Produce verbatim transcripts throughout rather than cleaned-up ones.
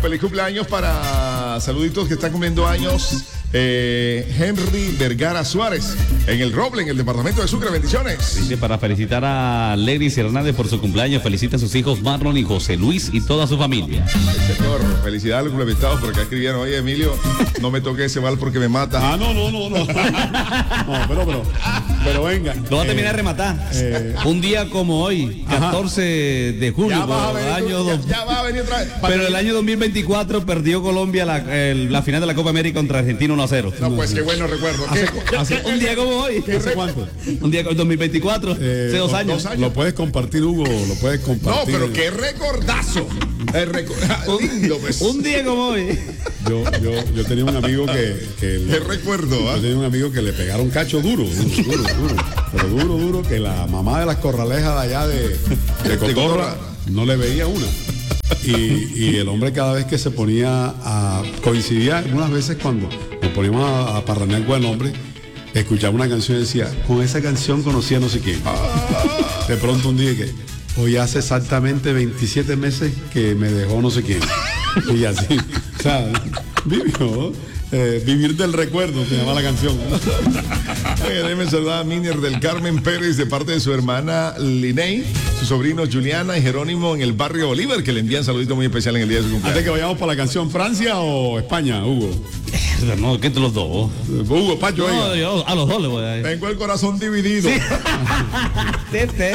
feliz cumpleaños para saluditos que están cumpliendo años. Eh, Henry Vergara Suárez, en el Roble, en el departamento de Sucre. Bendiciones. Dice, para felicitar a Leris Hernández por su cumpleaños, felicita a sus hijos Marlon y José Luis y toda su familia. Ay, señor, felicidades a los complementados, porque acá escribieron: oye, Emilio, no me toque ese mal porque me mata. Ah, no, no, no, no. No, pero, pero, pero venga. Lo va a terminar eh, de rematar. Eh, Un día como hoy, catorce ajá. de julio, ya va a venir, año ya, dos... ya va a venir otra vez. Pero el año dos mil veinticuatro perdió Colombia la, el, la final de la Copa América contra Argentina uno a cero. No, pues qué bueno recuerdo. Hace, hace, un día como hoy. ¿Hace cuánto? Un día como dos mil veinticuatro, eh, hace dos años. dos años. Lo puedes compartir, Hugo, lo puedes compartir. No, pero qué recordazo. El recor... Lindo, pues. Un día como hoy. Yo, yo, yo tenía un amigo que... que le, ¿Qué recuerdo? ¿eh? Yo tenía un amigo que le pegaron cacho duro, duro, duro, duro. Pero duro, duro, que la mamá de las corralejas de allá de, de Cotorra no le veía una. Y, y el hombre cada vez que se ponía a... Coincidía algunas veces cuando nos poníamos a, a parranear con el hombre, escuchaba una canción y decía, con esa canción conocí a no sé quién. De pronto un día que, hoy hace exactamente veintisiete meses que me dejó no sé quién. Y así, o sea, vivió, eh, vivir del recuerdo, se llama la canción. Oye, déjeme saludar a Miner del Carmen Pérez de parte de su hermana Liney, sus sobrinos Juliana y Jerónimo en el barrio Bolívar, que le envían saludito muy especial en el día de su cumpleaños. Antes que vayamos para la canción, ¿Francia o España, Hugo? No, que entre los dos. Hugo, Pacho, no, yo a los dos le voy a ir. Tengo el corazón dividido. Sí. Tete.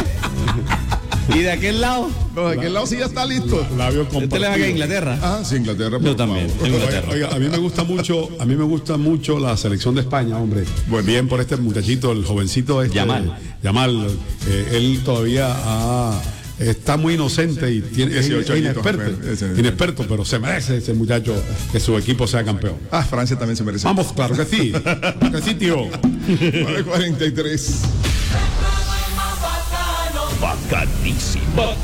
¿Y de aquel lado? No, de aquel lado sí ya está listo. Labios compartidos. ¿Usted le va a Inglaterra? Ah, sí, Inglaterra. Yo también. Inglaterra. Oiga, oiga, a mí me gusta mucho, a mí me gusta mucho la selección de España, hombre. Bueno, bien por este muchachito, el jovencito este. Yamal. Yamal. Eh, él todavía ha, está muy inocente y tiene, es, es inexperto, ese, ese, inexperto, pero se merece ese muchacho que su equipo sea campeón. Ah, Francia también se merece. Vamos, claro que sí. Claro que sí, tío. nueve cuarenta y tres. Bacanísimo.